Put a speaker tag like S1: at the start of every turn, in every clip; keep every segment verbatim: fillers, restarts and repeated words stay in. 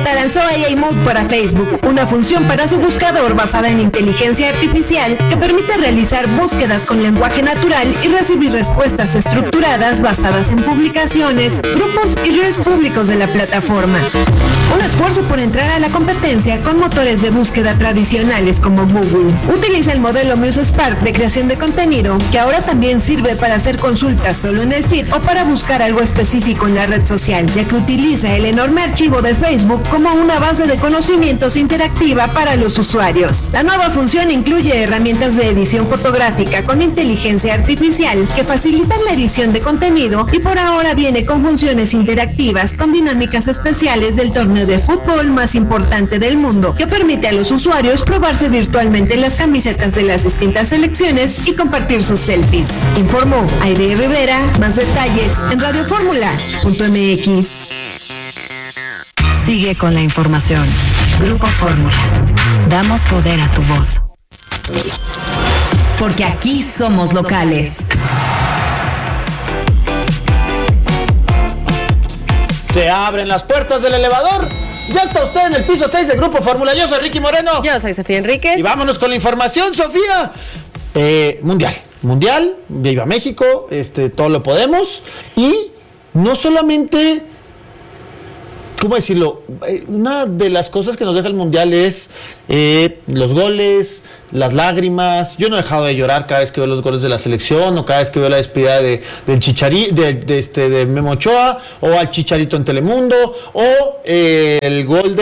S1: Meta lanzó A I Mode para Facebook, una función para su buscador basada en inteligencia artificial que permite realizar búsquedas con lenguaje natural y recibir respuestas estructuradas basadas en publicaciones, grupos y redes públicos de la plataforma. Un esfuerzo por entrar a la competencia con motores de búsqueda tradicionales como Google. Utiliza el modelo MuseSpark de creación de contenido, que ahora también sirve para hacer consultas solo en el feed o para buscar algo específico en la red social, ya que utiliza el enorme archivo de Facebook como una base de conocimientos interactiva para los usuarios. La nueva función incluye herramientas de edición fotográfica con inteligencia artificial que facilitan la edición de contenido y por ahora viene con funciones interactivas con dinámicas especiales del torneo de fútbol más importante del mundo, que permite a los usuarios probarse virtualmente las camisetas de las distintas selecciones y compartir sus selfies. Informó Aide Rivera. Más detalles en radio fórmula punto m x.
S2: Sigue con la información. Grupo Fórmula. Damos poder a tu voz. Porque aquí somos locales.
S3: Se abren las puertas del elevador. Ya está usted en el piso seis de Grupo Fórmula. Yo soy Ricky Moreno.
S4: Yo soy Sofía Enríquez.
S3: Y vámonos con la información, Sofía. Eh, mundial. Mundial. Viva México. Este, todo lo podemos. Y no solamente... ¿Cómo decirlo? Una de las cosas que nos deja el Mundial es eh, los goles, las lágrimas. Yo no he dejado de llorar cada vez que veo los goles de la selección o cada vez que veo la despedida de, del Chichari, de, de, este, de Memo Ochoa o al Chicharito en Telemundo o eh, el gol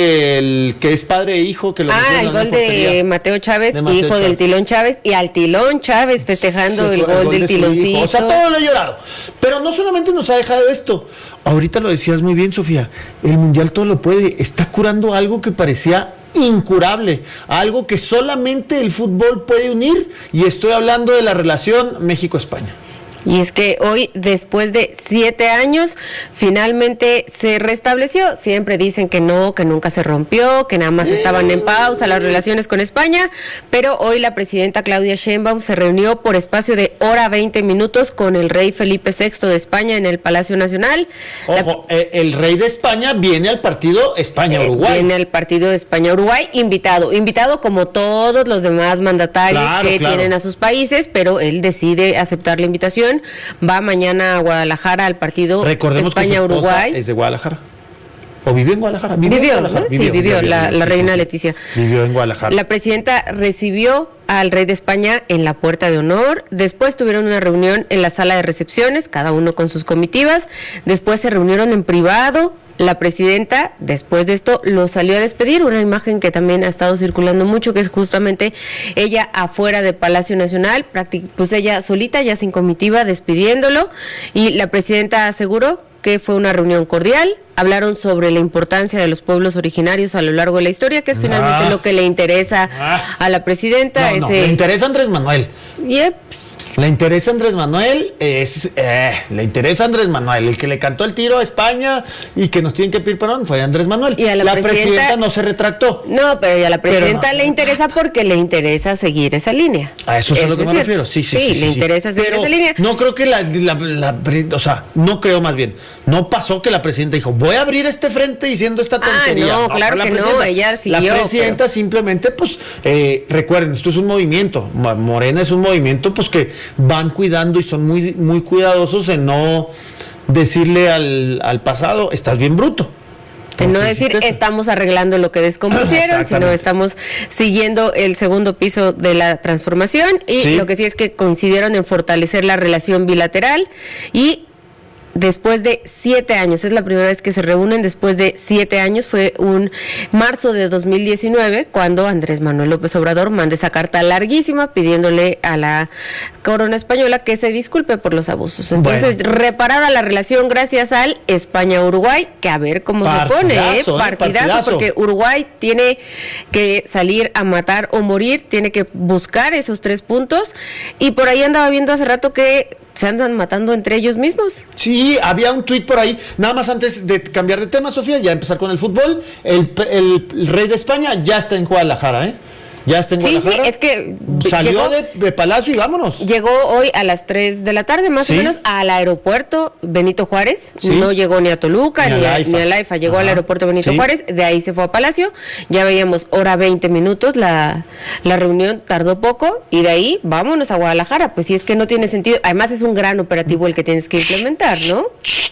S3: del que es padre e hijo. Que lo
S4: ah, el gol de Mateo Chávez, de Mateo hijo Chávez. Del Tilón Chávez, y al Tilón Chávez festejando sí, el, gol el gol del Tiloncito.
S3: O sea, todo lo he llorado. Pero no solamente nos ha dejado esto. Ahorita lo decías muy bien, Sofía, el Mundial todo lo puede, está curando algo que parecía incurable, algo que solamente el fútbol puede unir, y estoy hablando de la relación México-España.
S4: Y es que hoy, después de siete años, finalmente se restableció. Siempre dicen que no, que nunca se rompió, que nada más estaban en pausa las relaciones con España, pero hoy la presidenta Claudia Sheinbaum se reunió por espacio de hora veinte minutos con el rey Felipe sexto de España en el Palacio Nacional.
S3: Ojo, la... el rey de España viene al partido España-Uruguay.
S4: Eh, viene al partido España-Uruguay, invitado, invitado como todos los demás mandatarios claro, que claro. tienen a sus países, pero él decide aceptar la invitación. Va mañana a Guadalajara al partido España-Uruguay.
S3: Es de Guadalajara. ¿O vivió en Guadalajara?
S4: Vivió, vivió, en Guadalajara? ¿no? vivió, sí, vivió, vivió, la, vivió, la sí, reina sí, Leticia.
S3: Vivió en Guadalajara.
S4: La presidenta recibió al rey de España en la puerta de honor. Después tuvieron una reunión en la sala de recepciones, cada uno con sus comitivas. Después se reunieron en privado. La presidenta, después de esto, lo salió a despedir, una imagen que también ha estado circulando mucho, que es justamente ella afuera de Palacio Nacional, pues ella solita, ya sin comitiva, despidiéndolo, y la presidenta aseguró que fue una reunión cordial. Hablaron sobre la importancia de los pueblos originarios a lo largo de la historia, que es finalmente ah. lo que le interesa ah. a la presidenta.
S3: No, no,
S4: ese...
S3: le interesa a Andrés Manuel.
S4: Yep.
S3: Le interesa a Andrés Manuel, es, eh, le interesa a Andrés Manuel, el que le cantó el tiro a España y que nos tienen que pedir perdón fue Andrés Manuel.
S4: Y a la,
S3: la
S4: presidenta,
S3: presidenta no se retractó.
S4: No, pero y a la presidenta
S3: no,
S4: le interesa porque le interesa seguir esa línea.
S3: A eso es a lo que me refiero, sí, sí,
S4: sí.
S3: Sí,
S4: sí
S3: le
S4: sí, interesa
S3: sí.
S4: seguir
S3: pero
S4: esa línea.
S3: No creo que la, la, la, la, o sea, no creo más bien, no pasó que la presidenta dijo, voy a abrir este frente diciendo esta tontería.
S4: Ah, no, no claro que no, ella siguió.
S3: La presidenta pero... simplemente, pues, eh, recuerden, esto es un movimiento, Morena es un movimiento, pues, que van cuidando y son muy, muy cuidadosos en no decirle al, al pasado, estás bien bruto.
S4: En no decir estamos arreglando lo que descompusieron, sino estamos siguiendo el segundo piso de la transformación y sí. Lo que sí es que coincidieron en fortalecer la relación bilateral y después de siete años, es la primera vez que se reúnen después de siete años, fue un marzo de dos mil diecinueve cuando Andrés Manuel López Obrador manda esa carta larguísima pidiéndole a la corona española que se disculpe por los abusos. Entonces, bueno. reparada la relación gracias al España-Uruguay, que a ver cómo partidazo, se pone, ¿eh? Partidazo, partidazo, porque Uruguay tiene que salir a matar o morir, tiene que buscar esos tres puntos, y por ahí andaba viendo hace rato que se andan matando entre ellos mismos.
S3: Sí, había un tuit por ahí, nada más antes de cambiar de tema, Sofía, ya empezar con el fútbol, el, el, el rey de España ya está en Guadalajara, ¿eh? Ya está en
S4: Sí,
S3: Guadalajara.
S4: sí, es que
S3: salió
S4: llegó,
S3: de, de Palacio y vámonos.
S4: Llegó hoy a las tres de la tarde, más ¿Sí? o menos, al aeropuerto Benito Juárez. ¿Sí? No llegó ni a Toluca, ni, ni, a, ni a la I F A. Llegó Ajá. al aeropuerto Benito ¿Sí? Juárez, de ahí se fue a Palacio. Ya veíamos hora veinte minutos, la, la reunión tardó poco, y de ahí vámonos a Guadalajara. Pues si es que no tiene sentido. Además es un gran operativo el que tienes que implementar, ¿no?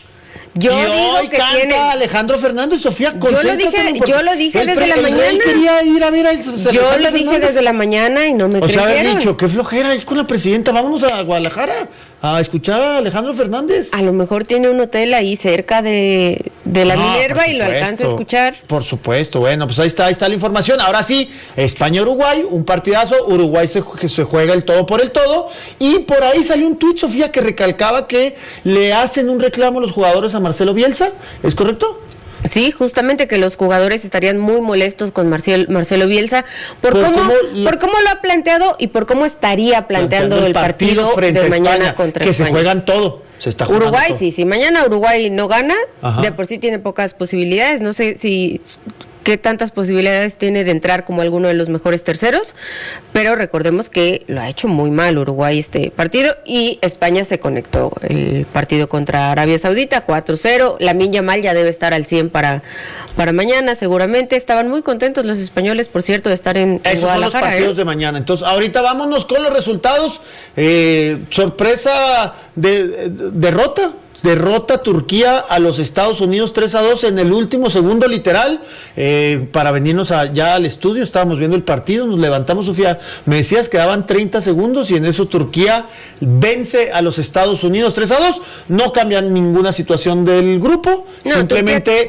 S4: Yo
S3: y
S4: digo
S3: hoy
S4: que
S3: canta
S4: tiene...
S3: Alejandro Fernández, Sofía,
S4: yo lo dije, yo lo dije
S3: el
S4: desde
S3: pre,
S4: la
S3: el
S4: mañana.
S3: Rey quería ir a ver a el,
S4: yo Alejandro lo dije Fernández. desde la mañana y no me
S3: o creyeron. O sea, haber dicho, qué flojera ir con la presidenta, vámonos a Guadalajara a escuchar a Alejandro Fernández.
S4: A lo mejor tiene un hotel ahí cerca de, de la no, Minerva y lo alcanza a escuchar.
S3: Por supuesto, bueno, pues ahí está, ahí está la información. Ahora sí, España-Uruguay, un partidazo, Uruguay se, se juega el todo por el todo, y por ahí salió un tuit, Sofía, que recalcaba que le hacen un reclamo a los jugadores a Marcelo Bielsa, ¿es correcto?
S4: Sí, justamente que los jugadores estarían muy molestos con Marcel, Marcelo Bielsa por, por cómo, cómo lo, por cómo lo ha planteado y por cómo estaría planteando, planteando el partido, partido de mañana España, contra
S3: que
S4: España.
S3: Se juegan todo. Se está
S4: Uruguay
S3: todo.
S4: sí, si mañana Uruguay no gana, Ajá. de por sí tiene pocas posibilidades, no sé si qué tantas posibilidades tiene de entrar como alguno de los mejores terceros, pero recordemos que lo ha hecho muy mal Uruguay este partido, y España se conectó el partido contra Arabia Saudita cuatro cero. Lamine Yamal ya debe estar al cien para, para mañana seguramente. Estaban muy contentos los españoles, por cierto, de estar en,
S3: Esos
S4: en Guadalajara.
S3: Esos son los partidos ¿eh? de mañana. Entonces, ahorita vámonos con los resultados. Eh, sorpresa de, de derrota. Derrota Turquía a los Estados Unidos tres a dos en el último segundo literal, eh, para venirnos allá al estudio. Estábamos viendo el partido, nos levantamos, Sofía, me decías que daban treinta segundos y en eso Turquía vence a los Estados Unidos tres a dos, no cambia ninguna situación del grupo, no, simplemente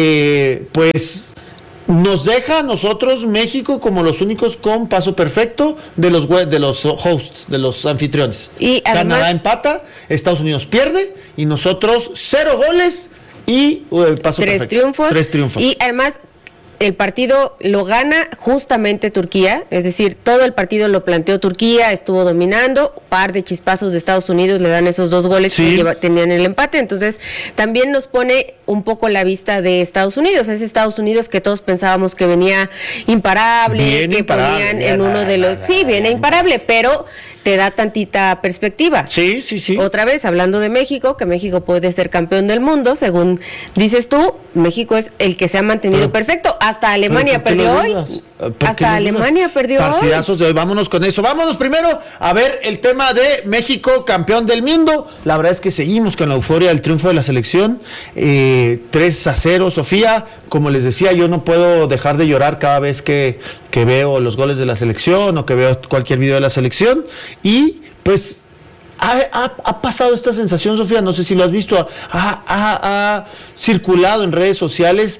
S3: eh, pues nos deja a nosotros México como los únicos con paso perfecto de los de los hosts, de los anfitriones.
S4: Y además,
S3: Canadá empata, Estados Unidos pierde y nosotros cero goles y uh, paso
S4: tres
S3: perfecto.
S4: triunfos.
S3: Tres triunfos.
S4: Y además el partido lo gana justamente Turquía, es decir, todo el partido lo planteó Turquía, estuvo dominando, un par de chispazos de Estados Unidos le dan esos dos goles sí. que lleva, tenían el empate, entonces también nos pone un poco la vista de Estados Unidos, ese Estados Unidos que todos pensábamos que venía imparable, bien que imparable, ponían bien, en uno de los... Sí, viene imparable, pero te da tantita perspectiva.
S3: Sí, sí, sí.
S4: Otra vez, hablando de México, que México puede ser campeón del mundo, según dices tú, México es el que se ha mantenido pero, perfecto. Hasta Alemania perdió hoy. Hasta Alemania perdió hoy.
S3: Partidazos de hoy. Vámonos con eso. Vámonos primero a ver el tema de México, campeón del mundo. La verdad es que seguimos con la euforia del triunfo de la selección. Eh, tres a cero, Sofía. Como les decía, yo no puedo dejar de llorar cada vez que, que veo los goles de la selección o que veo cualquier video de la selección. Y pues ha, ha, ha pasado esta sensación, Sofía, no sé si lo has visto, ha, ha, ha circulado en redes sociales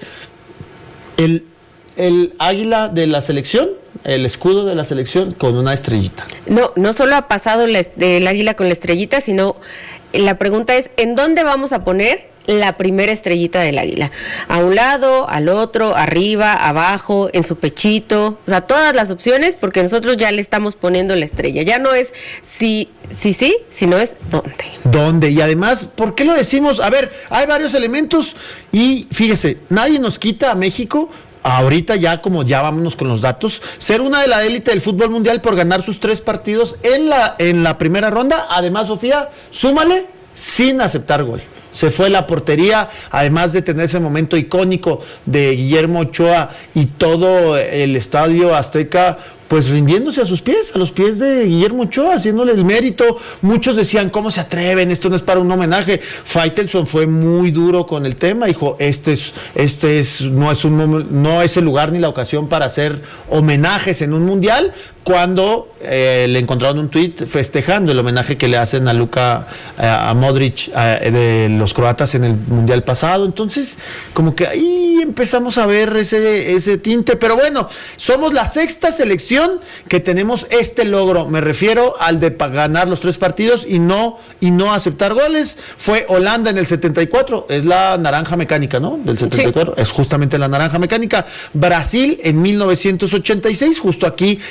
S3: el, el águila de la selección, el escudo de la selección con una estrellita.
S4: No, no solo ha pasado la, el águila con la estrellita, sino la pregunta es, ¿en dónde vamos a poner la primera estrellita del águila? A un lado, al otro, arriba, abajo, en su pechito, o sea, todas las opciones, porque nosotros ya le estamos poniendo la estrella. Ya no es sí, sí, sí, sino es dónde.
S3: ¿Dónde? Y además, ¿por qué lo decimos? A ver, hay varios elementos y fíjese, nadie nos quita a México, ahorita ya como ya vámonos con los datos, ser una de la élite del fútbol mundial por ganar sus tres partidos en la, en la primera ronda. Además, Sofía, súmale sin aceptar gol. Se fue la portería, además de tener ese momento icónico de Guillermo Ochoa y todo el estadio Azteca, pues rindiéndose a sus pies, a los pies de Guillermo Ochoa, haciéndole el mérito. Muchos decían, ¿cómo se atreven? Esto no es para un homenaje. Faitelson fue muy duro con el tema, dijo, este es, este es, no es un, no es el lugar ni la ocasión para hacer homenajes en un mundial, cuando eh, le encontraron un tuit festejando el homenaje que le hacen a Luka, a, a Modric, a, de los croatas en el mundial pasado. Entonces, como que ahí empezamos a ver ese, ese tinte, pero bueno, somos la sexta selección que tenemos este logro. Me refiero al de ganar los tres partidos y no, y no aceptar goles. Fue Holanda en el setenta y cuatro, es la naranja mecánica, ¿no? Del setenta y cuatro, sí. Es justamente la naranja mecánica. Brasil en mil novecientos ochenta y seis, justo aquí en el estadio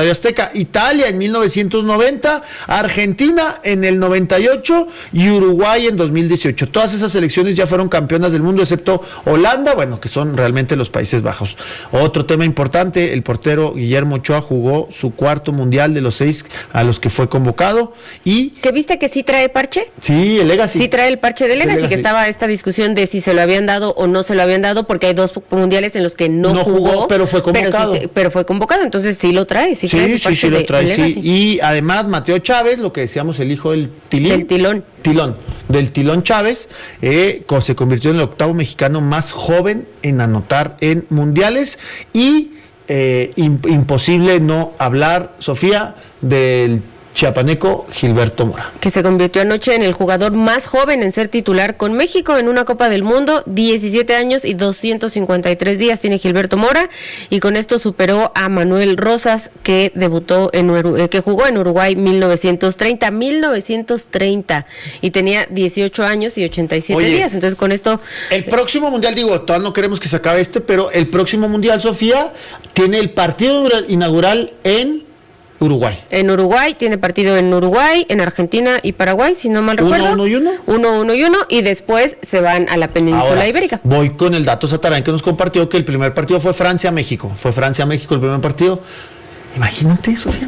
S3: Estadio Azteca. Italia en mil novecientos noventa, Argentina en el noventa y ocho y Uruguay en dos mil dieciocho. Todas esas selecciones ya fueron campeonas del mundo, excepto Holanda, bueno, que son realmente los Países Bajos. Otro tema importante, el portero Guillermo Ochoa jugó su cuarto mundial de los seis a los que fue convocado. Y
S4: ¿que viste que sí trae parche?
S3: Sí, el Legacy.
S4: Sí trae el parche de Legacy, que estaba esta discusión de si se lo habían dado o no se lo habían dado, porque hay dos mundiales en los que no,
S3: no
S4: jugó,
S3: jugó, pero fue convocado.
S4: Pero, sí, pero fue convocado, entonces sí lo trae, sí,
S3: sí
S4: trae su
S3: sí,
S4: parche
S3: sí,
S4: de,
S3: lo trae,
S4: de Legacy.
S3: Sí. Y además Mateo Chávez, lo que decíamos, el hijo del tilín,
S4: del tilón.
S3: Tilón, del Tilón Chávez, eh, se convirtió en el octavo mexicano más joven en anotar en mundiales. Y eh, imposible no hablar, Sofía, del chiapaneco Gilberto Mora,
S4: que se convirtió anoche en el jugador más joven en ser titular con México en una Copa del Mundo. Diecisiete años y doscientos cincuenta y tres días tiene Gilberto Mora, y con esto superó a Manuel Rosas, que debutó en Uru- que jugó en Uruguay mil novecientos treinta y tenía dieciocho años y ochenta y siete
S3: Oye,
S4: días. Entonces con esto
S3: el próximo mundial, digo, todavía no queremos que se acabe este, pero el próximo mundial, Sofía, tiene el partido inaugural en Uruguay.
S4: En Uruguay, tiene partido en Uruguay, en Argentina y Paraguay, si no mal recuerdo.
S3: Uno, uno y uno.
S4: Uno, uno y uno, y después se van a la península
S3: Ahora,
S4: ibérica.
S3: Voy con el dato Satarán, que nos compartió que el primer partido fue Francia-México. Fue Francia-México el primer partido. Imagínate, Sofía,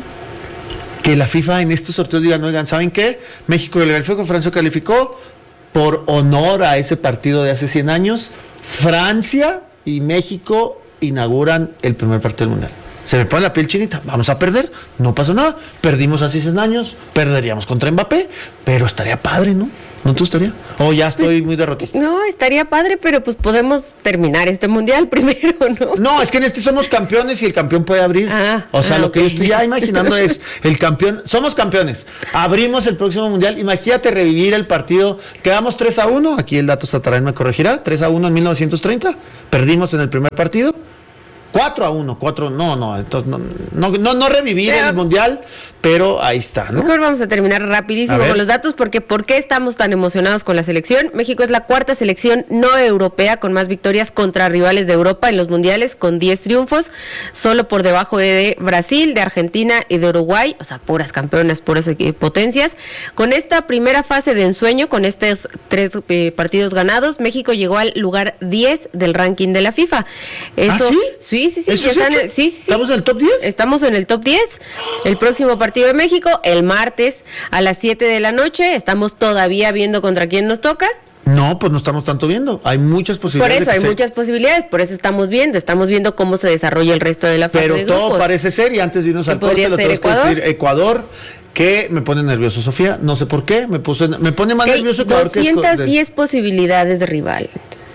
S3: que la FIFA en estos sorteos digan, oigan, ¿saben qué? México calificó, Francia calificó, por honor a ese partido de hace cien años, Francia y México inauguran el primer partido del mundial. Se me pone la piel chinita, vamos a perder, no pasa nada, perdimos hace cien años, perderíamos contra Mbappé, pero estaría padre, ¿no? ¿No te gustaría? O oh, ya estoy muy derrotista.
S4: No, estaría padre, pero pues podemos terminar este mundial primero, ¿no?
S3: No, es que en este somos campeones y el campeón puede abrir.
S4: Ah,
S3: o sea,
S4: ah,
S3: lo
S4: okay.
S3: que yo estoy ya imaginando es el campeón, somos campeones, abrimos el próximo mundial, imagínate revivir el partido, quedamos tres a uno, aquí el dato Satarán me corregirá, tres a uno en mil novecientos treinta, perdimos en el primer partido. cuatro a uno, cuatro, no, no, entonces no, no, no, no revivir pero, el mundial, pero ahí está, ¿no?
S4: Mejor vamos a terminar rapidísimo con los datos, porque ¿por qué estamos tan emocionados con la selección? México es la cuarta selección no europea con más victorias contra rivales de Europa en los mundiales, con diez triunfos, solo por debajo de Brasil, de Argentina y de Uruguay, o sea, puras campeonas, puras potencias. Con esta primera fase de ensueño, con estos tres eh, partidos ganados, México llegó al lugar diez del ranking de la FIFA. Eso,
S3: ¿Ah, sí?
S4: Sí, Sí, sí, sí,
S3: ¿Eso
S4: están,
S3: sí,
S4: sí, sí, sí.
S3: ¿Estamos en el top diez?
S4: Estamos en el top diez. El próximo partido de México, el martes a las siete de la noche. Estamos todavía viendo contra quién nos toca.
S3: No, pues no estamos tanto viendo. Hay muchas posibilidades.
S4: Por eso, hay se... muchas posibilidades. Por eso estamos viendo. Estamos viendo cómo se desarrolla el resto de la fase
S3: Pero
S4: de grupos.
S3: todo parece ser, y antes de irnos al corte, lo tengo que decir, Ecuador, que me pone nervioso, Sofía. No sé por qué. Me, puse, me pone más
S4: okay,
S3: nervioso Ecuador que...
S4: doscientas diez posibilidades de rival.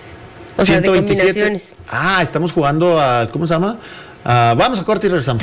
S4: O sea,
S3: ciento veintisiete.
S4: De combinaciones.
S3: Ah, estamos jugando a... ¿Cómo se llama? Uh, vamos a corte y regresamos.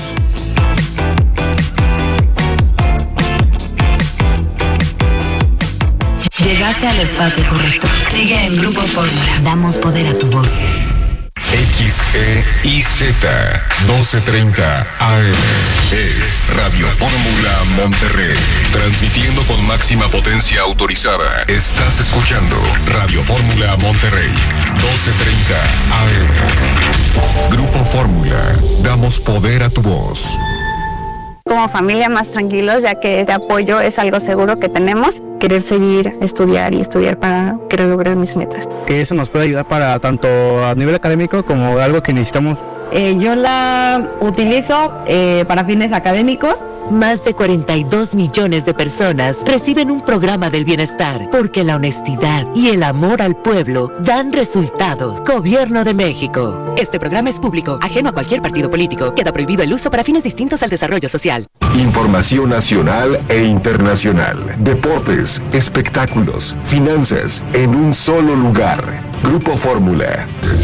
S2: Llegaste al espacio correcto. Sigue en Grupo Fórmula. Damos poder a tu voz.
S5: X E I Z doce treinta A M es Radio Fórmula Monterrey, transmitiendo con máxima potencia autorizada. Estás escuchando Radio Fórmula Monterrey, doce treinta A M. Grupo Fórmula, damos poder a tu voz.
S6: Como familia más tranquilos, ya que este apoyo es algo seguro que tenemos. Querer seguir, estudiar y estudiar para querer lograr mis metas.
S7: Que eso nos puede ayudar para tanto a nivel académico como algo que necesitamos.
S8: Eh, yo la utilizo eh, para fines académicos.
S9: Más de cuarenta y dos millones de personas reciben un programa del bienestar porque la honestidad y el amor al pueblo dan resultados. Gobierno de México. Este programa es público, ajeno a cualquier partido político. Queda prohibido el uso para fines distintos al desarrollo social.
S5: Información nacional e internacional. Deportes, espectáculos, finanzas, en un solo lugar. Grupo Fórmula.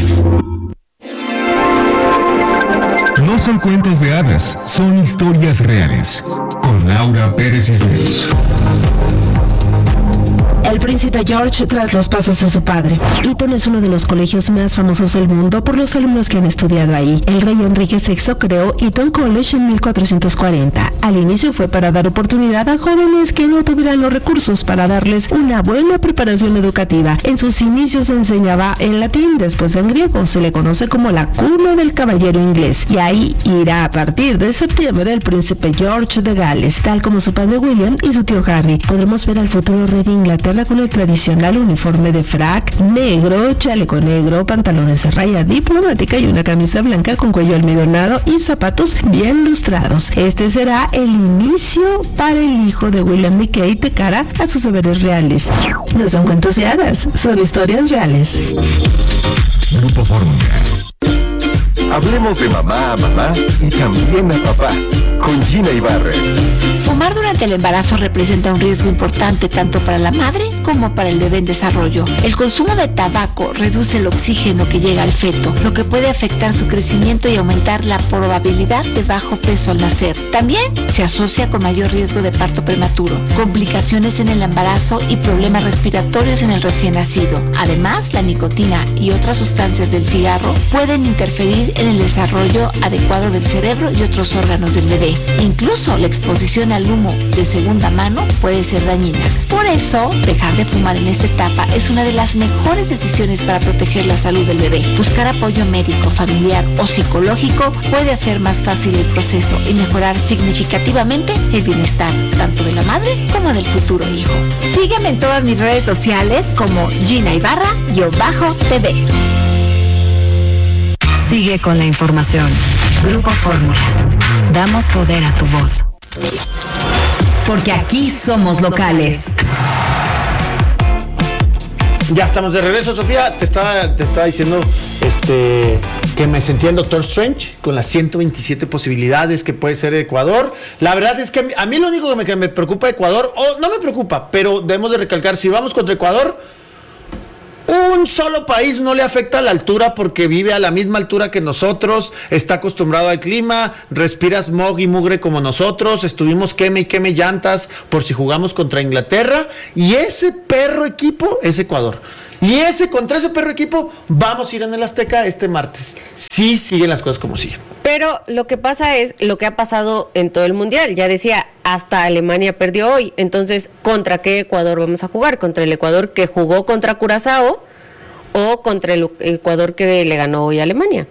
S10: No son cuentos de hadas, son historias reales. Con Laura Pérez Cisneros.
S1: El príncipe George tras los pasos de su padre. Eton es uno de los colegios más famosos del mundo por los alumnos que han estudiado ahí. El rey Enrique sexto creó Eton College en mil cuatrocientos cuarenta. Al inicio fue para dar oportunidad a jóvenes que no tuvieran los recursos para darles una buena preparación educativa. En sus inicios se enseñaba en latín, después en griego. Se le conoce como la cuna del caballero inglés. Y ahí irá a partir de septiembre el príncipe George de Gales, tal como su padre William y su tío Harry. Podremos ver al futuro rey de Inglaterra con el tradicional uniforme de frac negro, chaleco negro, pantalones de raya diplomática y una camisa blanca con cuello almidonado y zapatos bien lustrados. Este será el inicio para el hijo de William y Kate de cara a sus deberes reales. No son cuentos de hadas, son historias reales.
S5: Grupo Fórmula. Hablemos de mamá a mamá y también a papá, con Gina Ibarra.
S11: Fumar durante el embarazo representa un riesgo importante tanto para la madre como para el bebé en desarrollo. El consumo de tabaco reduce el oxígeno que llega al feto, lo que puede afectar su crecimiento y aumentar la probabilidad de bajo peso al nacer. También se asocia con mayor riesgo de parto prematuro, complicaciones en el embarazo y problemas respiratorios en el recién nacido. Además, la nicotina y otras sustancias del cigarro pueden interferir en el desarrollo adecuado del cerebro y otros órganos del bebé. Incluso la exposición al humo de segunda mano puede ser dañina. Por eso, dejar de fumar en esta etapa es una de las mejores decisiones para proteger la salud del bebé. Buscar apoyo médico, familiar o psicológico puede hacer más fácil el proceso y mejorar significativamente el bienestar tanto de la madre como del futuro hijo. Sígueme en todas mis redes sociales como Gina Ibarra-T V.
S2: Sigue con la información. Grupo Fórmula. Damos poder a tu voz. Porque aquí somos locales.
S3: Ya estamos de regreso, Sofía. Te estaba, te estaba diciendo este, que me sentía el Doctor Strange con las ciento veintisiete posibilidades que puede ser Ecuador. La verdad es que a mí, a mí lo único que me, que me preocupa de Ecuador, o no me preocupa, pero debemos de recalcar, si vamos contra Ecuador, un solo país no le afecta la altura porque vive a la misma altura que nosotros, está acostumbrado al clima, respira smog y mugre como nosotros, estuvimos queme y queme llantas por si jugamos contra Inglaterra, y ese perro equipo es Ecuador. Y ese, contra ese perro equipo, vamos a ir en el Azteca este martes. Sí siguen las cosas como siguen.
S4: Pero lo que pasa es lo que ha pasado en todo el Mundial. Ya decía, hasta Alemania perdió hoy. Entonces, ¿contra qué Ecuador vamos a jugar? ¿Contra el Ecuador que jugó contra Curazao o contra el Ecuador que le ganó hoy a Alemania?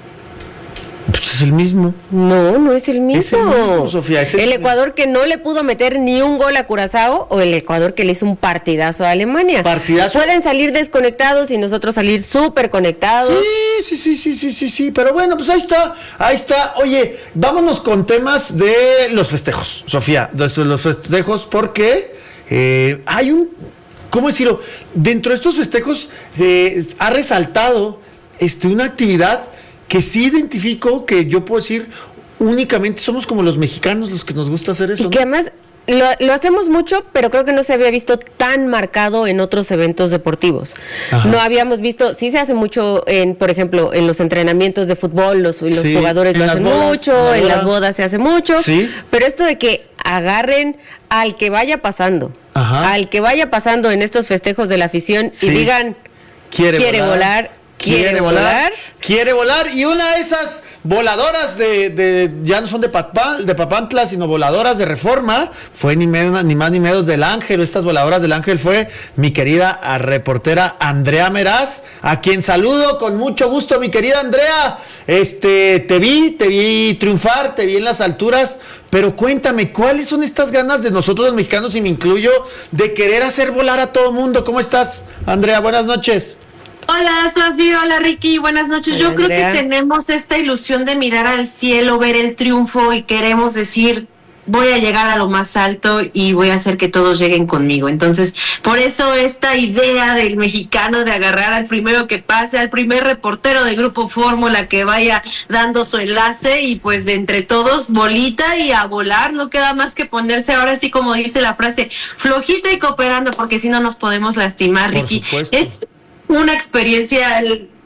S3: Pues es el mismo.
S4: No, no es el mismo.
S3: Es el mismo, Sofía. Es el...
S4: el Ecuador que no le pudo meter ni un gol a Curazao o el Ecuador que le hizo un partidazo a Alemania.
S3: Partidazo.
S4: Pueden salir desconectados y nosotros salir súper conectados.
S3: Sí, sí, sí, sí, sí, sí, sí. Pero bueno, pues ahí está, ahí está. Oye, vámonos con temas de los festejos, Sofía. De los festejos porque eh, hay un, ¿cómo decirlo? Dentro de estos festejos eh, ha resaltado este, una actividad que sí identifico, que yo puedo decir, únicamente somos como los mexicanos los que nos gusta hacer eso.
S4: Y que además lo, lo hacemos mucho, pero creo que no se había visto tan marcado en otros eventos deportivos. Ajá. No habíamos visto, sí se hace mucho, en, por ejemplo, en los entrenamientos de fútbol, los, los sí, jugadores lo hacen bodas, mucho, en las bodas se hace mucho, sí. Pero esto de que agarren al que vaya pasando, Ajá. al que vaya pasando en estos festejos de la afición sí. y digan, quiere, quiere volar, volar ¿Quiere, ¿Quiere volar? volar?
S3: Quiere volar. Y una de esas voladoras de, de ya no son de, Papá, de Papantla, sino voladoras de Reforma, fue ni, menos, ni más ni menos del Ángel. Estas voladoras del Ángel fue mi querida reportera Andrea Meraz, a quien saludo con mucho gusto, mi querida Andrea. Este, te vi, te vi triunfar, te vi en las alturas, pero cuéntame, ¿cuáles son estas ganas de nosotros los mexicanos, y me incluyo, de querer hacer volar a todo mundo? ¿Cómo estás, Andrea? Buenas noches.
S12: Hola, Sofía, hola, Ricky, buenas noches. Hola, Yo creo Andrea. que tenemos esta ilusión de mirar al cielo, ver el triunfo y queremos decir, voy a llegar a lo más alto y voy a hacer que todos lleguen conmigo. Entonces, por eso esta idea del mexicano de agarrar al primero que pase, al primer reportero de Grupo Fórmula que vaya dando su enlace y pues de entre todos bolita y a volar. No queda más que ponerse ahora sí, como dice la frase, flojita y cooperando, porque si no nos podemos lastimar, por Ricky. Supuesto. Es una experiencia,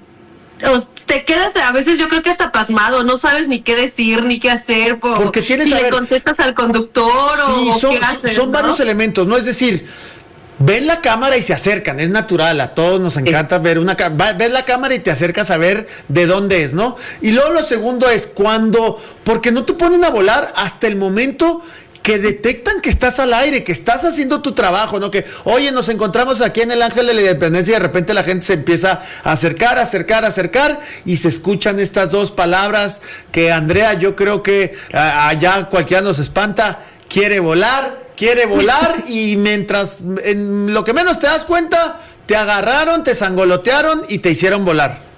S12: te quedas a veces, yo creo que hasta pasmado, no sabes ni qué decir ni qué hacer, por,
S3: porque tienes
S12: si
S3: a
S12: le
S3: ver,
S12: contestas al conductor sí,
S3: o,
S12: o
S3: son,
S12: qué haces,
S3: son
S12: ¿no?
S3: varios elementos, ¿no? Es decir, ven la cámara y se acercan, es natural, a todos nos encanta ver una cámara, ves la cámara y te acercas a ver de dónde es, ¿no? Y luego lo segundo es cuando, porque no te ponen a volar hasta el momento que detectan que estás al aire, que estás haciendo tu trabajo, ¿no? Que, oye, nos encontramos aquí en el Ángel de la Independencia y de repente la gente se empieza a acercar, acercar, acercar y se escuchan estas dos palabras que, Andrea, yo creo que uh, allá cualquiera nos espanta, quiere volar, quiere volar y mientras, en lo que menos te das cuenta, te agarraron, te sangolotearon y te hicieron volar.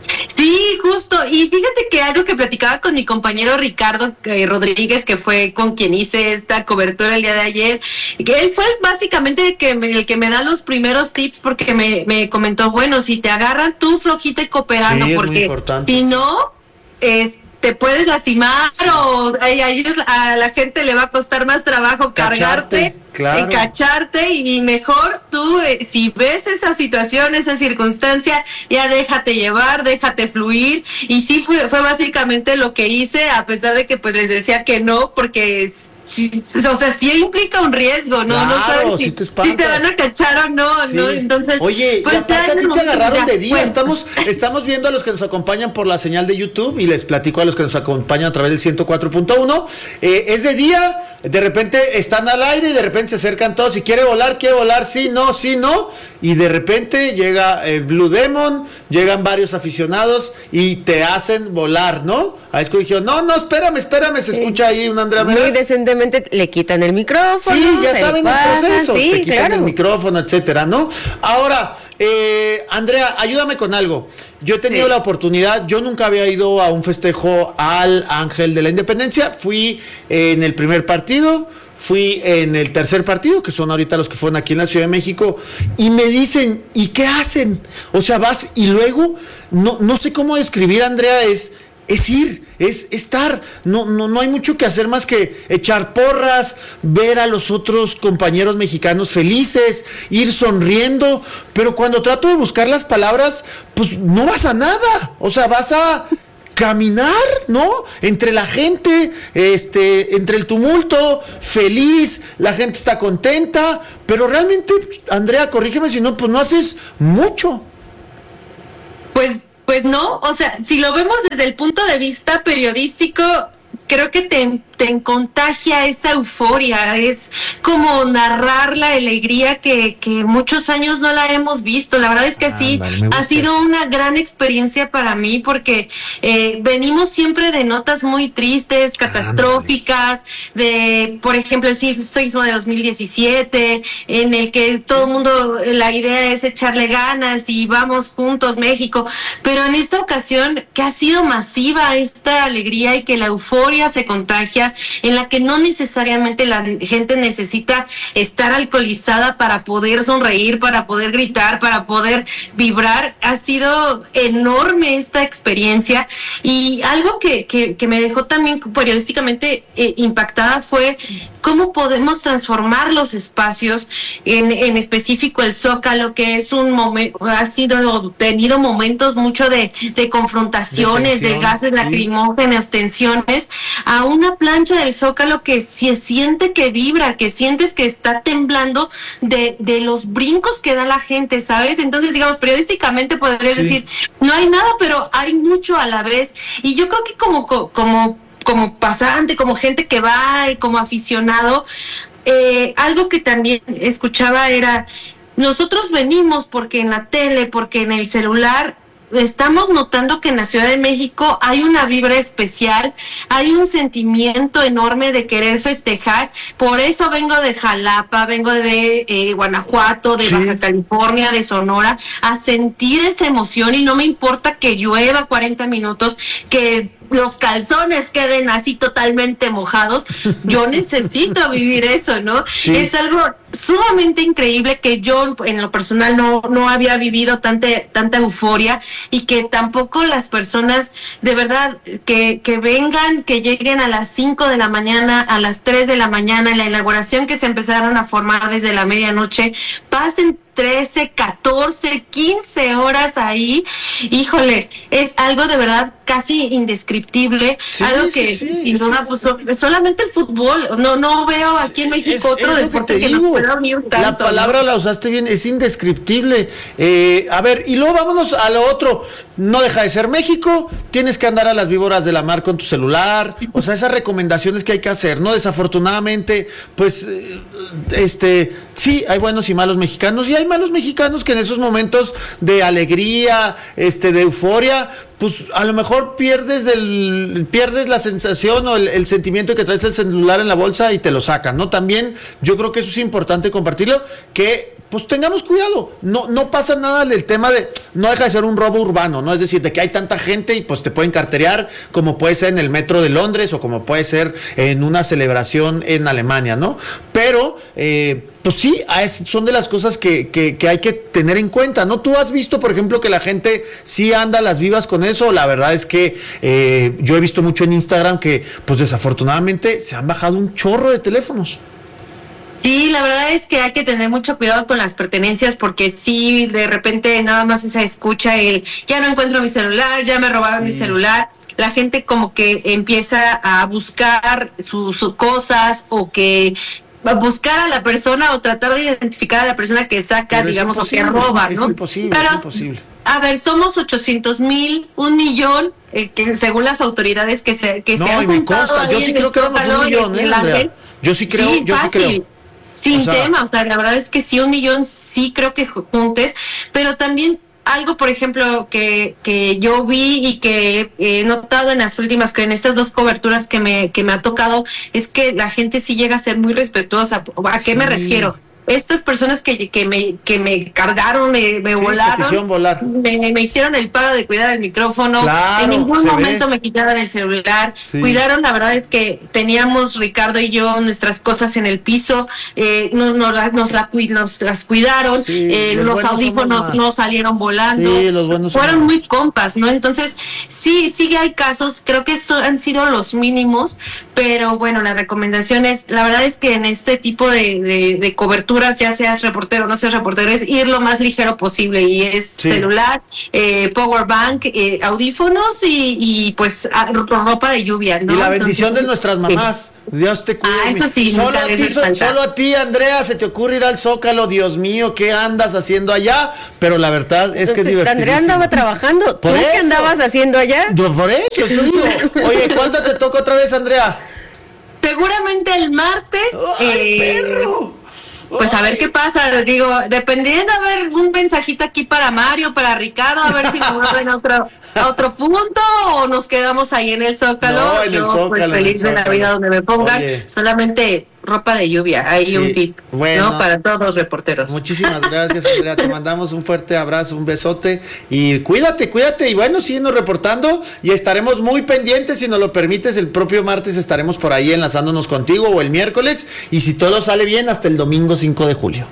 S12: Sí, justo. Y fíjate que algo que platicaba con mi compañero Ricardo eh, Rodríguez, que fue con quien hice esta cobertura el día de ayer, que él fue básicamente que me, el que me da los primeros tips, porque me, me comentó, bueno, si te agarran, tú flojita y cooperando, sí, porque si no, es te puedes lastimar o a, ellos, a la gente le va a costar más trabajo cargarte, claro, y cacharte, y mejor tú, eh, si ves esa situación, esa circunstancia, ya déjate llevar, déjate fluir. Y sí fue, fue básicamente lo que hice, a pesar de que pues les decía que no, porque es, sí, o sea, sí implica un riesgo, ¿no? Claro, no sabes si, si, si te van a cachar o no, sí. ¿no? Entonces,
S3: oye,
S12: pues,
S3: y aparte a ti te agarraron de día.
S12: Bueno.
S3: Estamos, estamos viendo a los que nos acompañan por la señal de YouTube y les platico a los que nos acompañan a través del ciento cuatro punto uno. Eh, es de día, de repente están al aire y de repente se acercan todos. Si quiere volar, quiere volar, sí, no, sí, no. Y de repente llega el Blue Demon, llegan varios aficionados y te hacen volar, ¿no? A eso dijeron, no, no, espérame, espérame, se escucha ahí un Andrea Meraz.
S4: Muy decentemente le quitan el micrófono.
S3: Sí, ya saben el proceso,
S4: sí,
S3: te quitan
S4: claro.
S3: el micrófono, etcétera, ¿no? Ahora, eh, Andrea, ayúdame con algo. Yo he tenido sí. la oportunidad, yo nunca había ido a un festejo al Ángel de la Independencia, fui en el primer partido, fui en el tercer partido, que son ahorita los que fueron aquí en la Ciudad de México, y me dicen, ¿y qué hacen? O sea, vas y luego, no, no sé cómo describir, Andrea, es... es ir, es estar, no, no, no hay mucho que hacer más que echar porras, ver a los otros compañeros mexicanos felices, ir sonriendo, pero cuando trato de buscar las palabras, pues no vas a nada, o sea, vas a caminar, ¿no? Entre la gente, este, entre el tumulto, feliz, la gente está contenta, pero realmente, Andrea, corrígeme si no, pues no haces mucho.
S12: Pues Pues no, o sea, si lo vemos desde el punto de vista periodístico, creo que te, te contagia esa euforia, es como narrar la alegría que, que muchos años no la hemos visto. La verdad es que ah, sí, vale, ha sido una gran experiencia para mí, porque eh, venimos siempre de notas muy tristes, catastróficas, ah, de, por ejemplo, el sismo de dos mil diecisiete, en el que todo el mundo, la idea es echarle ganas y vamos juntos México, pero en esta ocasión que ha sido masiva esta alegría y que la euforia se contagia, en la que no necesariamente la gente necesita estar alcoholizada para poder sonreír, para poder gritar, para poder vibrar. Ha sido enorme esta experiencia, y algo que, que, que me dejó también periodísticamente eh, impactada fue cómo podemos transformar los espacios, en, en específico el Zócalo, que es un momento, ha sido tenido momentos mucho de, de confrontaciones, de, tensión, de gases lacrimógenos, sí. tensiones, a una plancha del Zócalo que se siente que vibra, que sientes que está temblando de, de los brincos que da la gente, ¿sabes? Entonces, digamos, periodísticamente podrías sí. decir, no hay nada, pero hay mucho a la vez. Y yo creo que como, como, como pasante, como gente que va, como aficionado, eh, algo que también escuchaba era, nosotros venimos porque en la tele, porque en el celular, estamos notando que en la Ciudad de México hay una vibra especial, hay un sentimiento enorme de querer festejar. Por eso vengo de Jalapa, vengo de eh, Guanajuato, de sí. Baja California, de Sonora, a sentir esa emoción, y no me importa que llueva cuarenta minutos, que los calzones queden así totalmente mojados. Yo necesito vivir eso, ¿no? Sí. Es algo sumamente increíble que yo en lo personal no, no había vivido tanta, tanta euforia, y que tampoco las personas de verdad que, que vengan, que lleguen a las cinco de la mañana, a las tres de la mañana, en la inauguración que se empezaron a formar desde la medianoche, pasen trece, catorce, quince horas ahí. Híjole, es algo de verdad casi indescriptible, sí, algo que sí, sí, sin duda pues, solamente el fútbol, no no veo aquí en México es, otro es deporte que, que nos pueda unir tanto.
S3: La palabra ¿no? la usaste bien, es indescriptible. Eh, a ver, y luego vámonos a lo otro. No deja de ser México, tienes que andar a las víboras de la mar con tu celular, o sea, esas recomendaciones que hay que hacer, ¿no? Desafortunadamente, pues, este, sí, hay buenos y malos mexicanos, y hay malos mexicanos que en esos momentos de alegría, este, de euforia, pues a lo mejor pierdes del, pierdes la sensación o el, el sentimiento que traes el celular en la bolsa y te lo sacan, ¿no? También yo creo que eso es importante compartirlo, que pues tengamos cuidado, no, no pasa nada del tema de, no deja de ser un robo urbano, ¿no? Es decir, de que hay tanta gente y pues te pueden carterear, como puede ser en el metro de Londres o como puede ser en una celebración en Alemania, ¿no? Pero, eh, pues sí, son de las cosas que, que, que hay que tener en cuenta, ¿no? ¿Tú has visto, por ejemplo, que la gente sí anda a las vivas con eso? La verdad es que eh, yo he visto mucho en Instagram que, pues desafortunadamente, se han bajado un chorro de teléfonos.
S12: Sí, la verdad es que hay que tener mucho cuidado con las pertenencias porque si de repente nada más se escucha el ya no encuentro mi celular, ya me robaron sí. mi celular, la gente como que empieza a buscar sus, sus cosas o que buscar a la persona o tratar de identificar a la persona que saca, pero digamos, o que roba, ¿no?
S3: Es imposible,
S12: pero,
S3: es imposible.
S12: A ver, somos ochocientos mil, un millón, eh, que según las autoridades que se que
S3: no,
S12: se han
S3: y me consta, yo sí creo que éramos un millón, ¿eh, Andrea? Yo sí creo,
S12: sí,
S3: yo
S12: fácil.
S3: sí creo.
S12: Sin
S3: o sea,
S12: tema, o sea, la verdad es que sí, un millón sí creo que juntes, pero también algo, por ejemplo, que, que yo vi y que he notado en las últimas, que en estas dos coberturas que me, que me ha tocado, es que la gente sí llega a ser muy respetuosa. ¿A qué sí. me refiero? Estas personas que, que, me, que me cargaron, me, me sí, volaron,
S3: volar.
S12: me, me hicieron el paro de cuidar el micrófono,
S3: claro,
S12: en ningún momento
S3: ve.
S12: me quitaron el celular,
S3: sí.
S12: cuidaron, la verdad es que teníamos, Ricardo y yo, nuestras cosas en el piso, eh, nos, nos, la, nos, la, nos las cuidaron, sí, eh, los, los audífonos no salieron volando,
S3: sí, los buenos
S12: fueron muy compas, ¿no? Entonces, sí, sí hay casos, creo que eso han sido los mínimos, pero bueno, la recomendación es, la verdad es que en este tipo de, de, de cobertura, ya seas reportero o no seas reportero, es ir lo más ligero posible y es sí. celular, eh, power bank, eh, audífonos y, y pues a, ropa de lluvia, ¿no?
S3: Y la bendición
S12: Entonces,
S3: de nuestras mamás. Sí. Dios te cuide.
S12: Ah, eso sí.
S3: Solo a, ti, so, solo a ti, Andrea, se te ocurre ir al Zócalo. Dios mío, ¿qué andas haciendo allá? Pero la verdad es que es divertido.
S4: Andrea andaba trabajando. ¿Tú qué andabas haciendo allá?
S3: Yo por eso, eso digo. Oye, ¿cuándo te toca otra vez, Andrea?
S12: Seguramente el martes.
S3: ¡Ay,
S12: eh,
S3: perro!
S12: Pues a ver qué pasa, digo, dependiendo, a ver, un mensajito aquí para Mario, para Ricardo, a ver si nos mueven a otro, a otro punto o nos quedamos ahí en el Zócalo.
S3: No, en el
S12: Yo
S3: Zócalo,
S12: pues feliz de la vida donde me pongan, Oye. solamente ropa de lluvia, ahí sí. un tip, bueno, ¿no? Para todos los reporteros.
S3: Muchísimas gracias, Andrea, te mandamos un fuerte abrazo, un besote y cuídate, cuídate y bueno, síguenos reportando y estaremos muy pendientes, si nos lo permites, el propio martes estaremos por ahí enlazándonos contigo o el miércoles y si todo sale bien hasta el domingo cinco de julio.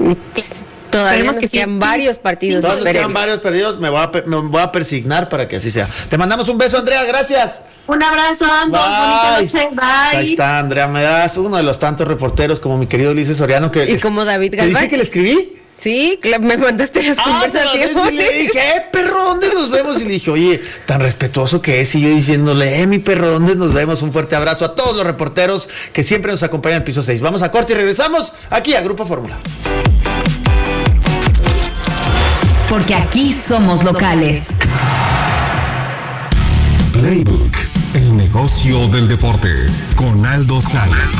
S4: Todavía nos que quedan sí. varios partidos.
S3: Todavía nos quedan varios partidos, me voy, a, me voy a persignar para que así sea. Te mandamos un beso, Andrea, gracias.
S12: Un abrazo a ambos, bonita noche, bye.
S3: Ahí está, Andrea, me das uno de los tantos reporteros como mi querido Ulises Soriano. Que
S4: y
S3: es,
S4: como David Galván.
S3: ¿Te dije que le escribí?
S4: Sí, me mandaste las
S3: ah,
S4: conversaciones.
S3: Y le dije, eh, perro, ¿dónde nos vemos? Y le dije, oye, tan respetuoso que es. Y yo diciéndole, eh, mi perro, ¿dónde nos vemos? Un fuerte abrazo a todos los reporteros que siempre nos acompañan en Piso seis. Vamos a corte y regresamos aquí a Grupo Fórmula.
S2: Porque aquí somos locales.
S5: Playbook, el negocio del deporte, con Aldo Sales.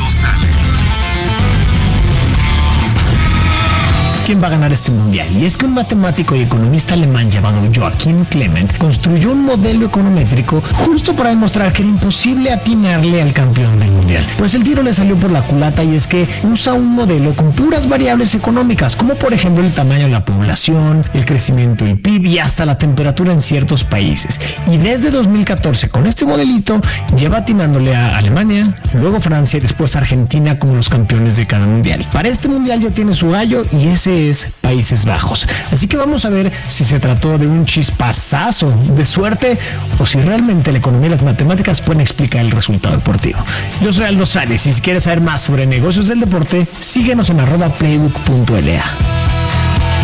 S13: quién va a ganar este mundial. Y es que un matemático y economista alemán llamado Joachim Clement construyó un modelo econométrico justo para demostrar que era imposible atinarle al campeón del mundial. Pues el tiro le salió por la culata, y es que usa un modelo con puras variables económicas, como por ejemplo el tamaño de la población, el crecimiento del P I B y hasta la temperatura en ciertos países. Y desde dos mil catorce con este modelito lleva atinándole a Alemania, luego Francia y después Argentina como los campeones de cada mundial. Para este mundial ya tiene su gallo y ese es Países Bajos. Así que vamos a ver si se trató de un chispazazo de suerte o si realmente la economía y las matemáticas pueden explicar el resultado deportivo. Yo soy Aldo Sales y si quieres saber más sobre negocios del deporte, síguenos en arroba playbook punto l a.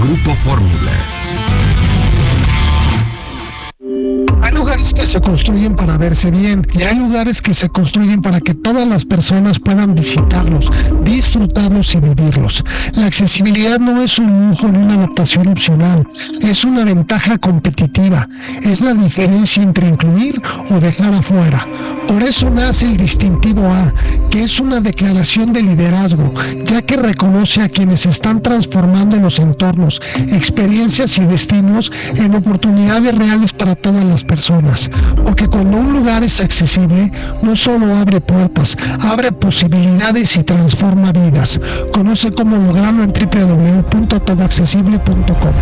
S5: Grupo Fórmula.
S14: Hay lugares que se construyen para verse bien y hay lugares que se construyen para que todas las personas puedan visitarlos, disfrutarlos y vivirlos. La accesibilidad no es un lujo ni una adaptación opcional, es una ventaja competitiva, es la diferencia entre incluir o dejar afuera. Por eso nace el distintivo A, que es una declaración de liderazgo, ya que reconoce a quienes están transformando los entornos, experiencias y destinos en oportunidades reales para todas las personas. Porque cuando un lugar es accesible, no solo abre puertas, abre posibilidades y transforma vidas. Conoce cómo lograrlo en doble u doble u doble u punto todo accesible punto com.